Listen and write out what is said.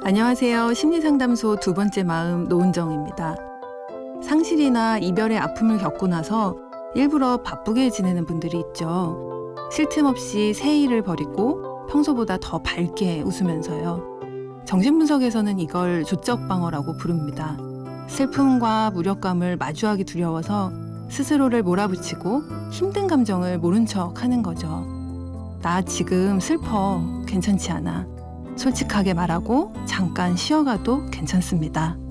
안녕하세요. 심리상담소 두 번째 마음 노은정입니다. 상실이나 이별의 아픔을 겪고 나서 일부러 바쁘게 지내는 분들이 있죠. 쉴 틈 없이 새 일을 벌이고 평소보다 더 밝게 웃으면서요. 정신분석에서는 이걸 조적방어라고 부릅니다. 슬픔과 무력감을 마주하기 두려워서 스스로를 몰아붙이고 힘든 감정을 모른 척 하는 거죠. 나 지금 슬퍼. 괜찮지 않아. 솔직하게 말하고 잠깐 쉬어가도 괜찮습니다.